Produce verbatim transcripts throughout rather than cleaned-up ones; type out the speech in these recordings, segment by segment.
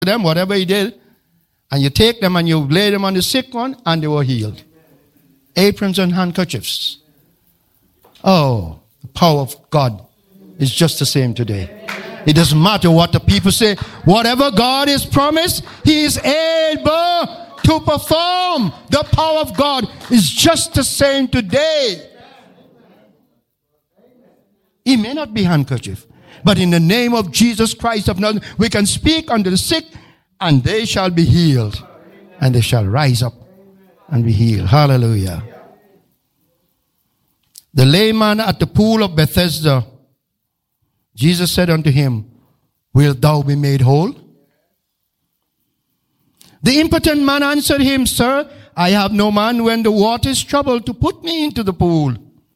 them, whatever he did, and you take them and you lay them on the sick one, and they were healed. Aprons and handkerchiefs. Oh, the power of God is just the same today. It doesn't matter what the people say. Whatever God has promised, he is able to perform. The power of God is just the same today. It may not be handkerchief, but in the name of Jesus Christ of Nazareth, we can speak unto the sick, and they shall be healed, and they shall rise up and be healed. Hallelujah. The layman at the pool of Bethesda, Jesus said unto him, wilt thou be made whole? The impotent man answered him, Sir, I have no man when the water is troubled to put me into the pool.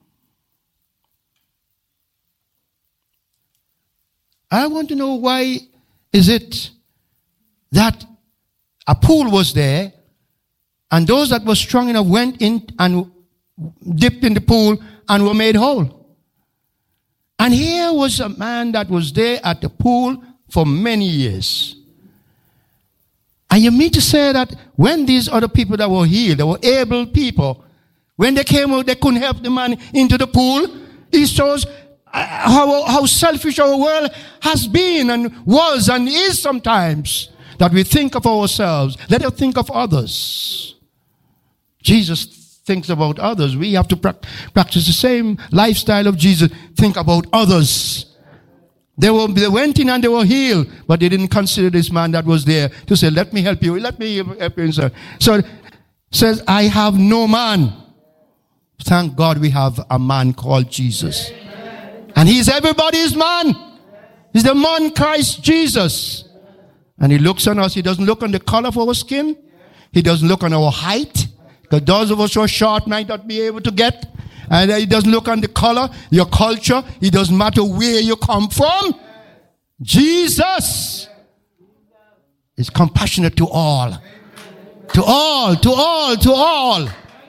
I want to know, why is it that a pool was there, and those that were strong enough went in and dipped in the pool and were made whole? And here was a man that was there at the pool for many years. And you mean to say that when these other people that were healed, they were able people, when they came out, they couldn't help the man into the pool? It shows how, how selfish our world has been and was and is sometimes, that we think of ourselves. Let us think of others. Jesus thinks about others. We have to pra- practice the same lifestyle of Jesus. Think about others. They, were, they went in and they were healed, but they didn't consider this man that was there to say, let me help you. Let me help you, sir. So it says, I have no man. Thank God we have a man called Jesus. And he's everybody's man. He's the man Christ Jesus. And he looks on us. He doesn't look on the color of our skin. He doesn't look on our height. Because those of us who are short might not be able to get. And he doesn't look on the color, your culture. It doesn't matter where you come from. Jesus is compassionate to all. To all, to all, to all.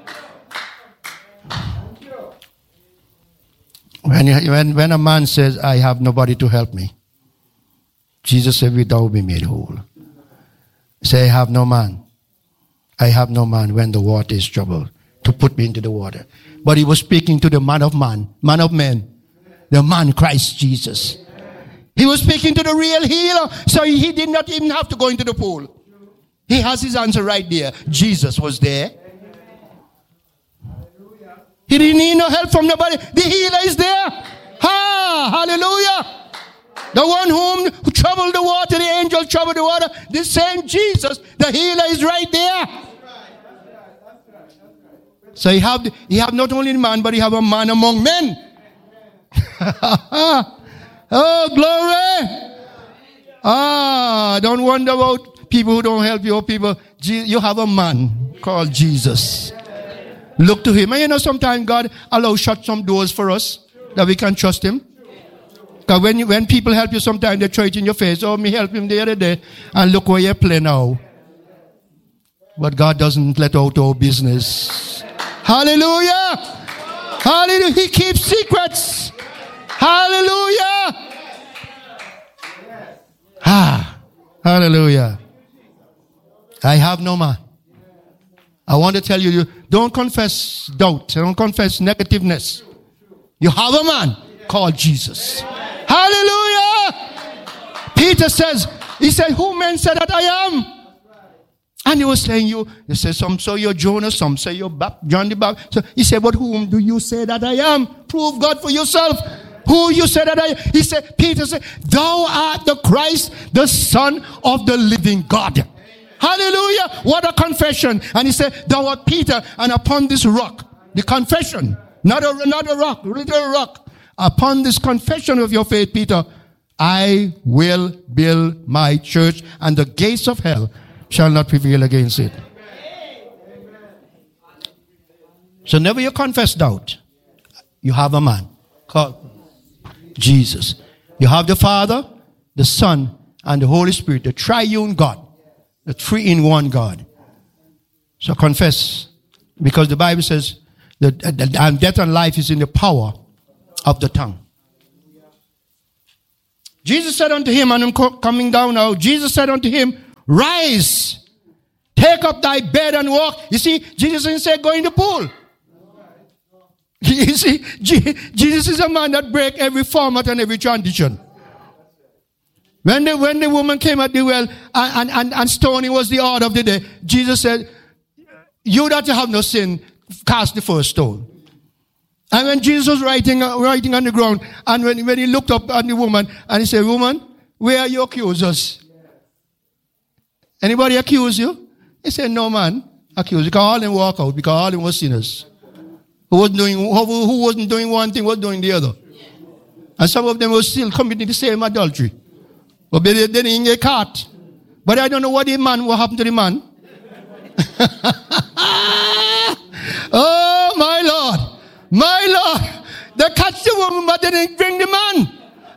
When, when, when a man says, I have nobody to help me, Jesus said, wilt thou be made whole? Say, I have no man. I have no man when the water is troubled to put me into the water. But he was speaking to the man of man, man of men, the man Christ Jesus. He was speaking to the real healer, so he did not even have to go into the pool. He has his answer right there. Jesus was there. He didn't need no help from nobody. The healer is there. Ha! Hallelujah! The one whom who troubled the water, the angel troubled the water, the same Jesus, the healer is right there. So he have, he have not only a man, but he have a man among men. Oh, glory. Ah, don't wonder about people who don't help you. People, you have a man called Jesus. Look to him. And you know, sometimes God allows shut some doors for us that we can trust him. Because when, you, when people help you, sometimes they throw it in your face. Oh, me help him the other day. And look where you play now. But God doesn't let out our business. Hallelujah. Hallelujah. He keeps secrets. Hallelujah. Ah, hallelujah. I have no man. I want to tell you, you don't confess doubt. Don't confess negativeness. You have a man called Jesus. Hallelujah. Peter says, he said, who men say that I am? And he was saying, you, he said, some say you're Jonah, some say you're Bap- John the Baptist. So he said, but whom do you say that I am? Prove God for yourself. Who you say that I am? He said, Peter said, thou art the Christ, the Son of the living God. Amen. Hallelujah. What a confession. And he said, thou art Peter, and upon this rock, the confession, not a, not a rock, little rock, upon this confession of your faith, Peter, I will build my church, and the gates of hell shall not prevail against it. So never you confess doubt. You have a man called Jesus. You have the Father, the Son, and the Holy Spirit, the triune God, the three-in-one God. So confess, because the Bible says that death and life is in the power of the tongue. Jesus said unto him, and I'm coming down now, Jesus said unto him, rise, take up thy bed and walk. You see, Jesus didn't say go in the pool. You see, Jesus is a man that breaks every format and every tradition. When the, when the woman came at the well and, and, and stoning was the order of the day, Jesus said, you that have no sin, cast the first stone. And when Jesus was writing, writing on the ground, and when, when he looked up at the woman, and he said, woman, where are your accusers? Anybody accuse you? He said, no man accuse you. Because all them walk out, because all them were sinners. Who wasn't doing, who, who wasn't doing one thing, was doing the other. And some of them were still committing the same adultery. But they, they didn't get caught. But I don't know what the man, what happened to the man. Oh, my Lord. My Lord. They catch the woman, but they didn't bring the man.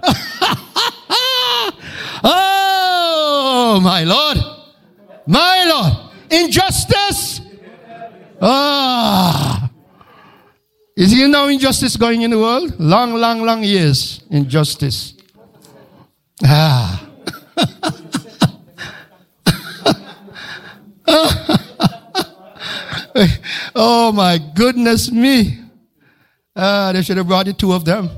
Oh, my Lord. My Lord. Injustice. Ah. Is you know injustice going in the world? Long, long, long years. Injustice. Ah. Oh my goodness me. Ah, they should have brought the two of them.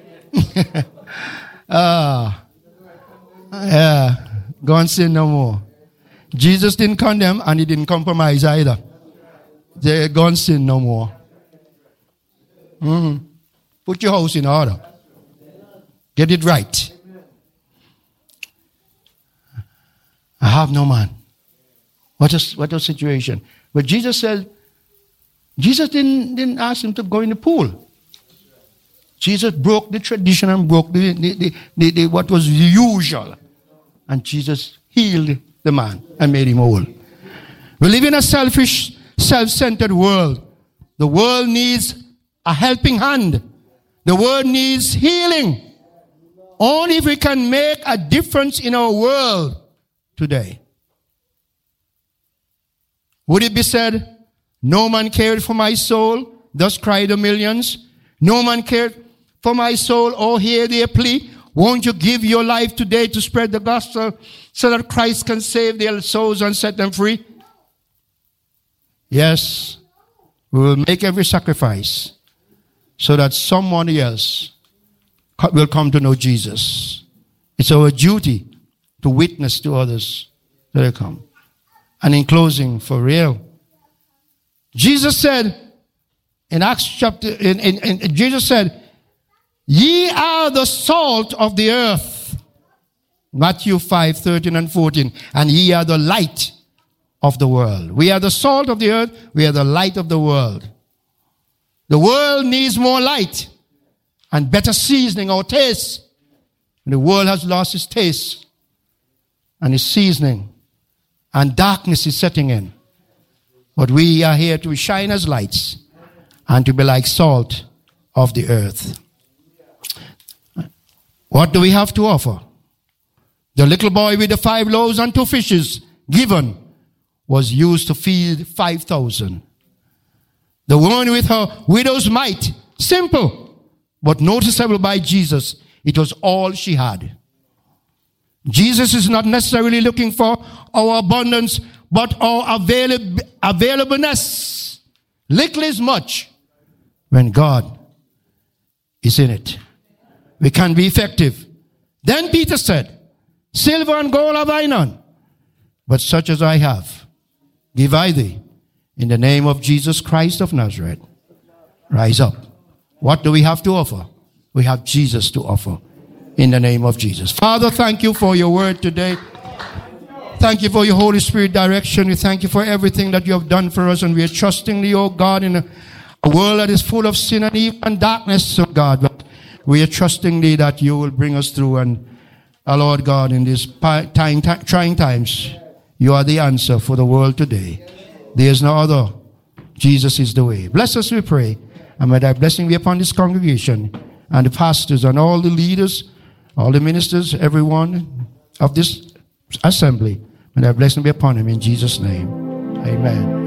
Ah. Yeah. Go and sin no more. Jesus didn't condemn and he didn't compromise either. They go and sin no more. Mm-hmm. Put your house in order. Get it right. I have no man. What a, what a situation. But Jesus said, Jesus didn't, didn't ask him to go in the pool. Jesus broke the tradition and broke the, the, the, the, the what was usual. And Jesus healed the man and made him whole. We live in a selfish, self-centered world. The world needs a helping hand. The world needs healing. Only if we can make a difference in our world today. Would it be said, no man cared for my soul, thus cried the millions. No man cared for my soul, oh hear their plea. Won't you give your life today to spread the gospel so that Christ can save their souls and set them free? Yes, we will make every sacrifice so that someone else will come to know Jesus. It's our duty to witness to others that they come. And in closing, for real, Jesus said in Acts chapter, in, in, in, Jesus said, ye are the salt of the earth. Matthew five, thirteen and fourteen. And ye are the light of the world. We are the salt of the earth. We are the light of the world. The world needs more light and better seasoning or taste. And the world has lost its taste and its seasoning. And darkness is setting in. But we are here to shine as lights and to be like salt of the earth. What do we have to offer? The little boy with the five loaves and two fishes given was used to feed five thousand. The woman with her widow's mite, simple, but noticeable by Jesus. It was all she had. Jesus is not necessarily looking for our abundance, but our avail- availableness. Little is much when God is in it. We can be effective. Then Peter said, silver and gold have I none, but such as I have, give I thee. In the name of Jesus Christ of Nazareth, rise up. What do we have to offer? We have Jesus to offer. In the name of Jesus. Father, thank you for your word today. Thank you for your Holy Spirit direction. We thank you for everything that you have done for us. And we are trusting thee, oh God, in a, a world that is full of sin and evil and darkness, oh God. But we are trusting thee that you will bring us through. And, our Lord God, in these time, time, trying times, you are the answer for the world today. There is no other. Jesus is the way. Bless us, we pray. And may thy blessing be upon this congregation and the pastors and all the leaders, all the ministers, everyone of this assembly. May thy blessing be upon him in Jesus' name. Amen.